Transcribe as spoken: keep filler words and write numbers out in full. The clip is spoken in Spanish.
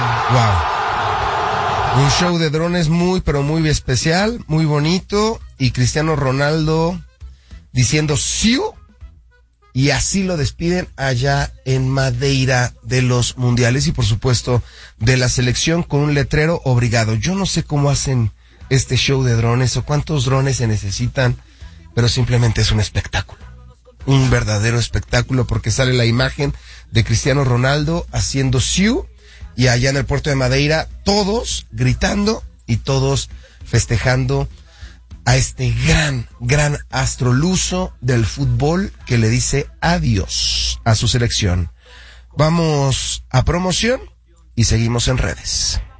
Wow. Un show de drones muy, pero muy especial, muy bonito, y Cristiano Ronaldo diciendo "siu", y así lo despiden allá en Madeira de los mundiales y por supuesto de la selección con un letrero "obrigado". Yo no sé cómo hacen este show de drones o cuántos drones se necesitan, pero simplemente es un espectáculo. Un verdadero espectáculo porque sale la imagen de Cristiano Ronaldo haciendo "siu", y allá en el puerto de Madeira todos gritando y todos festejando a este gran, gran astro luso del fútbol que le dice adiós a su selección. Vamos a promoción y seguimos en redes.